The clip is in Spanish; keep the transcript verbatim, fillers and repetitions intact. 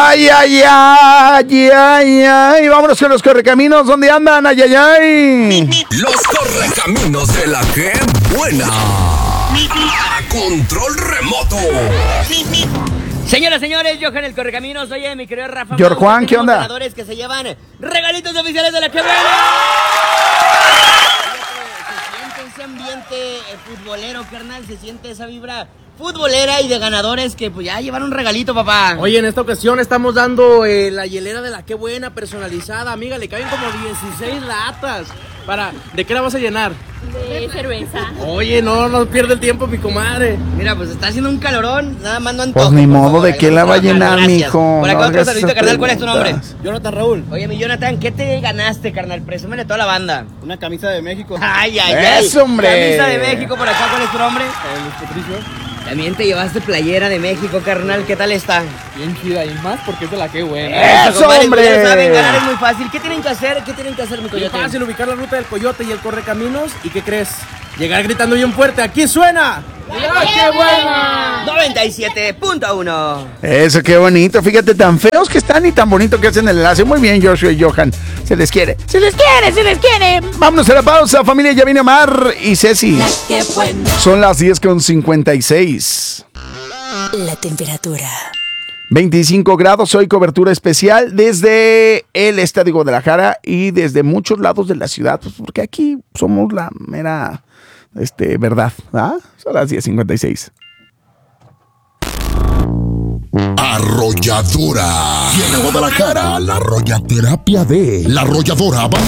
Ay, ay, ay, ay, ay. Vámonos con los correcaminos. ¿Dónde andan? Ay, ay, ay. Los correcaminos de la que buena. A control remoto. Señoras, señores, Johan el Correcaminos. Oye, mi querido Rafa. George Juan, ¿qué onda? Ganadores que se llevan regalitos oficiales de la que buena. Se siente ese ambiente eh, futbolero, carnal. Se siente esa vibra futbolera y de ganadores que pues ya llevaron un regalito, papá. Oye, en esta ocasión estamos dando eh, la hielera de la que buena personalizada, amiga. Le caben como dieciséis latas. Para, ¿de qué la vas a llenar? De cerveza. Oye, no, no pierde el tiempo, mi comadre. Mira, pues está haciendo un calorón. Nada más no antojo. Pues ni por modo, favor, ¿de qué la va a llenar, gracias. mijo? Por acá No otro hagas saludito, esas carnal. ¿Cuál es tu nombre? preguntas. Jonathan Raúl. Oye, mi Jonathan, ¿qué te ganaste, carnal? Presúmele a toda la banda. Una camisa de México. Ay, ay, ay. ¡Eso, hombre! Camisa de México por acá, ¿cuál es tu nombre? Luis Patricio. También te llevaste playera de México, carnal. ¿Qué tal está? Bien chida y más porque es de la que buena. ¡Eso, compadre, hombre! Ya lo saben, ganar es muy fácil. ¿Qué tienen que hacer? ¿Qué tienen que hacer, mi Es coyote? fácil ubicar la ruta del coyote y el correcaminos. ¿Y qué crees? Llegar gritando bien fuerte. ¡Aquí suena! ¡La que buena! noventa y siete punto uno. Eso, qué bonito. Fíjate, tan feos que están y tan bonito que hacen el enlace. Muy bien, Joshua y Johan. Se les quiere. Se les quiere, se les quiere. Vámonos a la pausa, familia. Ya viene Omar y Ceci. Qué bueno. Son las diez con cincuenta y seis. La temperatura. veinticinco grados, hoy cobertura especial desde el Estadio de Guadalajara y desde muchos lados de la ciudad, pues porque aquí somos la mera este, verdad, ¿ah? Son las diez cincuenta y seis. Arrolladora. Viene a Guadalajara la arrollaterapia de La Arrolladora. Van